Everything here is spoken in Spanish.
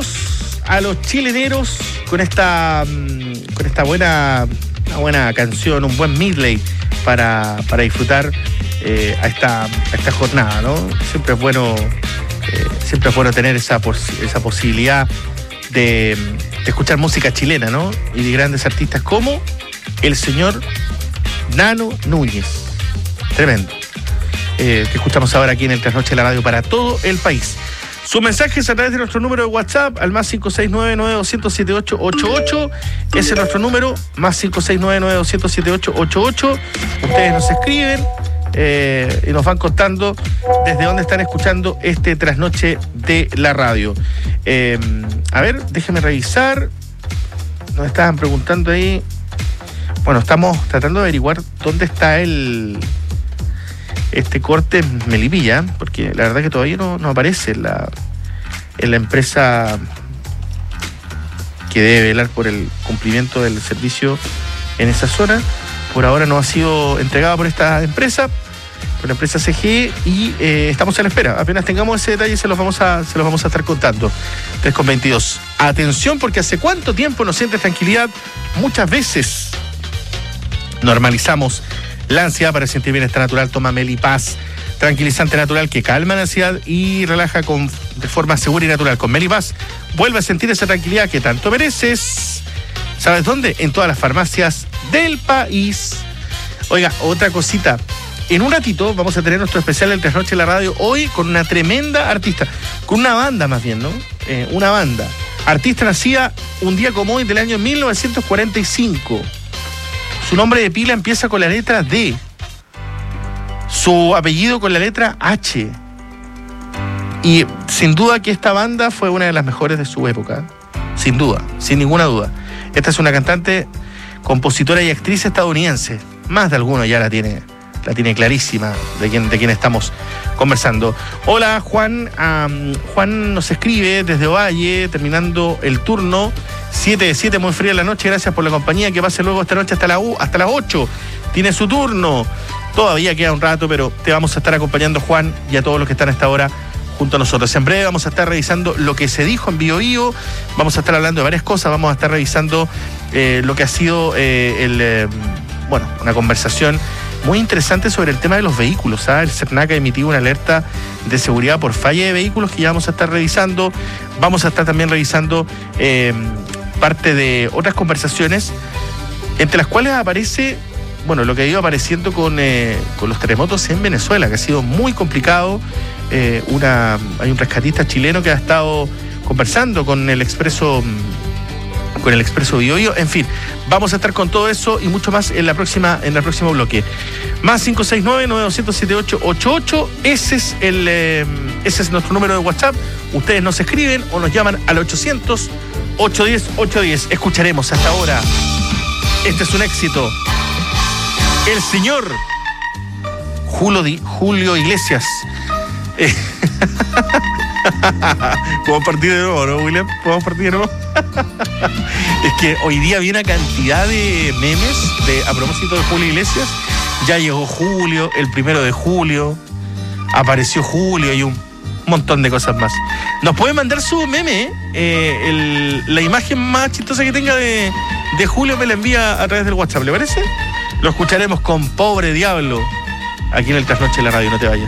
saludamos a los chileneros con esta buena canción, un buen medley para disfrutar a esta jornada, ¿no? Siempre es bueno tener esa posibilidad de escuchar música chilena, ¿no? Y de grandes artistas como el señor Nano Núñez. Tremendo. Que escuchamos ahora aquí en el Trasnoche de la Radio para todo el país. Sus mensajes a través de nuestro número de WhatsApp al más 569-9200-7888. Ese es nuestro número, más 569-9200-7888. Ustedes nos escriben y nos van contando desde dónde están escuchando este Trasnoche de la Radio. A ver, déjenme revisar. Nos estaban preguntando ahí. Bueno, estamos tratando de averiguar dónde está este corte en Melipilla, porque la verdad que todavía no aparece en la empresa que debe velar por el cumplimiento del servicio en esa zona. Por ahora no ha sido entregada por esta empresa, por la empresa CGE, y estamos a la espera. Apenas tengamos ese detalle se los vamos a estar contando. 3:22. Atención, porque hace cuánto tiempo no sientes tranquilidad. Muchas veces normalizamos la ansiedad. Para sentir bienestar natural, toma Melipaz, tranquilizante natural que calma la ansiedad y relaja de forma segura y natural. Con Melipaz vuelve a sentir esa tranquilidad que tanto mereces. ¿Sabes dónde? En todas las farmacias del país. Oiga, otra cosita. En un ratito vamos a tener nuestro especial del Trasnoche de la Radio, hoy con una tremenda artista, con una banda más bien, ¿no? Una banda. Artista nacida un día como hoy del año 1945. Su nombre de pila empieza con la letra D. Su apellido con la letra H. Y sin duda que esta banda fue una de las mejores de su época. Sin duda, sin ninguna duda. Esta es una cantante, compositora y actriz estadounidense. Más de alguno ya la tiene clarísima de quién estamos conversando. Hola, Juan. Juan nos escribe desde Ovalle, terminando el turno. 7 de 7, muy fría la noche, gracias por la compañía, que pase luego esta noche hasta las 8, tiene su turno, todavía queda un rato, pero te vamos a estar acompañando, Juan, y a todos los que están a esta hora junto a nosotros. En breve vamos a estar revisando lo que se dijo en Bio Bio, vamos a estar hablando de varias cosas, vamos a estar revisando lo que ha sido una conversación muy interesante sobre el tema de los vehículos. El CERNAC ha emitido una alerta de seguridad por falla de vehículos que ya vamos a estar revisando. Vamos a estar también revisando parte de otras conversaciones, entre las cuales aparece, lo que ha ido apareciendo con los terremotos en Venezuela, que ha sido muy complicado. Hay un rescatista chileno que ha estado conversando con el Expreso Bio Bio. En fin, vamos a estar con todo eso y mucho más en el próximo bloque. Más 569-9200-7888. Ese es nuestro número de WhatsApp. Ustedes nos escriben o nos llaman al 800-810-810. Escucharemos hasta ahora. Este es un éxito. El señor Julio Iglesias. Podemos partir de nuevo, ¿no, William? ¿Podemos partir de nuevo? Es que hoy día vi una cantidad de memes a propósito de Julio Iglesias. Ya llegó Julio, el 1 de julio, apareció Julio y un montón de cosas más. Nos puede mandar su meme, la imagen más chistosa que tenga de Julio me la envía a través del WhatsApp, ¿le parece? Lo escucharemos con Pobre Diablo aquí en el Trasnoche de la Radio, no te vayas.